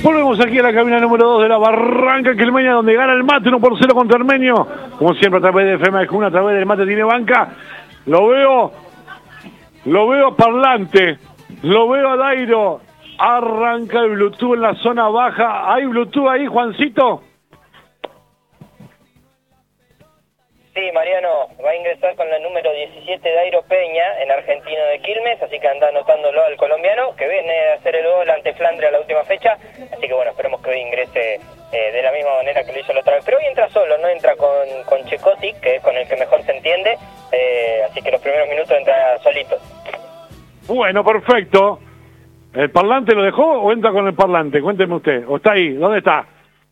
Volvemos aquí a la cabina número 2 de la Barranca Quilmeña, donde gana el Mate 1-0 contra Armenio. Como siempre, a través de FM Juna, a través del Mate tiene banca. Lo veo a Parlante, lo veo a Dairo. Arranca el Bluetooth en la zona baja. ¿Hay Bluetooth ahí, Juancito? Sí, Mariano, va a ingresar con el número 17 Dairo Peña, en Argentino de Quilmes, así que anda anotándolo al colombiano, que viene a hacer el gol ante Flandria a la última fecha, así que bueno, esperemos que hoy ingrese de la misma manera que lo hizo la otra vez. Pero hoy entra solo, no entra con Checotti, que es con el que mejor se entiende, así que los primeros minutos entra solito. Bueno, perfecto. ¿El Parlante lo dejó o entra con el Parlante? Cuénteme usted. ¿O está ahí? ¿Dónde está?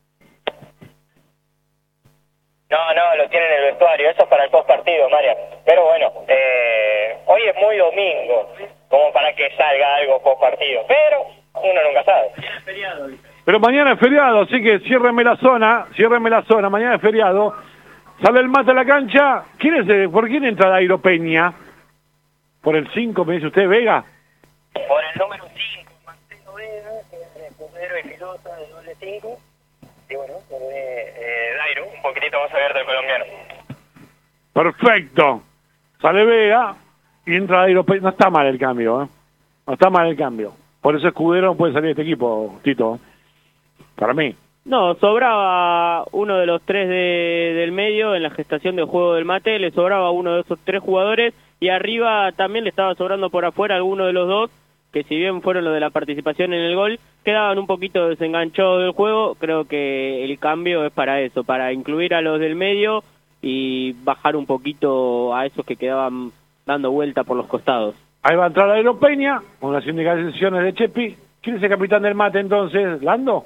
No, lo tiene en el vestuario, eso es para el post partido, María. Pero bueno, hoy es muy domingo, como para que salga algo post partido, pero uno nunca sabe. Pero mañana es feriado, así que ciérreme la zona, mañana es feriado. Sale el Mate a la cancha. ¿Por quién entra Dairo Peña? ¿Por el 5, me dice usted, Vega? Por el número 5, Marcelo Vega, que es de Escudero y Filota, de doble 5. Y bueno, Dairo, un poquitito más abierto el colombiano. Perfecto. Sale Vega y entra Dairo Peña. No está mal el cambio, ¿eh? No está mal el cambio. Por eso Escudero no puede salir de este equipo, Tito. Para mí. No, sobraba uno de los tres del medio en la gestación del juego del Mate, le sobraba uno de esos tres jugadores y arriba también le estaba sobrando por afuera alguno de los dos, que si bien fueron los de la participación en el gol, quedaban un poquito desenganchados del juego. Creo que el cambio es para eso, para incluir a los del medio y bajar un poquito a esos que quedaban dando vuelta por los costados. Ahí va a entrar Dairo Peña, con las indicaciones de Chepi. ¿Quién es el capitán del Mate entonces? ¿Lando?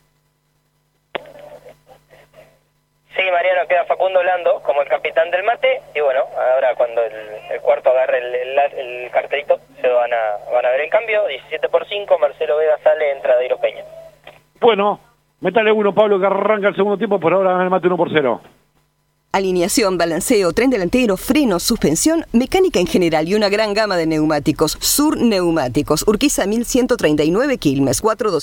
Sí, Mariano, queda Facundo Lando como el capitán del Mate, y bueno, ahora cuando el cuarto agarre el cartelito, se van a ver el cambio. 17-5, Marcelo Vega sale, entra Dairo Peña. Bueno, métale uno, Pablo, que arranca el segundo tiempo, por ahora gana el Mate 1-0. Alineación, balanceo, tren delantero, frenos, suspensión, mecánica en general y una gran gama de neumáticos. Sur Neumáticos, Urquiza 1139 Quilmes,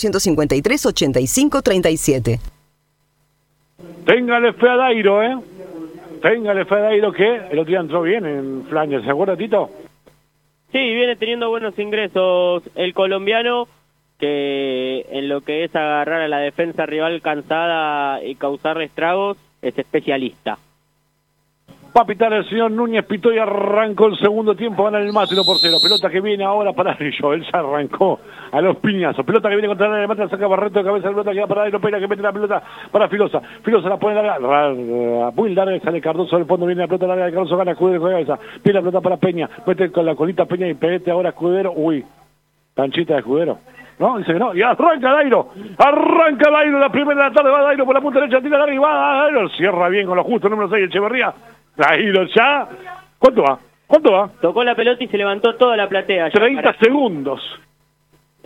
4253-8537. Téngale fe a Dairo, ¿eh? Téngale fe a Dairo, que el otro día entró bien en Flanders, ¿se acuerda, Tito? Sí, viene teniendo buenos ingresos el colombiano, que en lo que es agarrar a la defensa rival cansada y causarle estragos, es especialista. Va a pitar el señor Núñez, pitó y arrancó el segundo tiempo, gana el Mate 1-0. Pelota que viene ahora para ellos, él ya arrancó a los piñazos. Pelota que viene contra el Mate, la saca Barreto de cabeza, la pelota queda para Dairo Peña, que mete la pelota para Filosa. Filosa la pone larga, muy larga, sale Cardoso del fondo, viene la pelota larga de Cardoso, gana Escudero con cabeza. Pide la pelota para Peña, mete con la colita Peña y pegete ahora Escudero. Uy, canchita de Escudero. No, dice que no, y arranca Dairo, la primera de la tarde, va Dairo por la punta derecha, tira larga y va Dairo, cierra bien con lo justo, número 6, Echeverría. Dairo ya. ¿Cuánto va? Tocó la pelota y se levantó toda la platea. 30 segundos.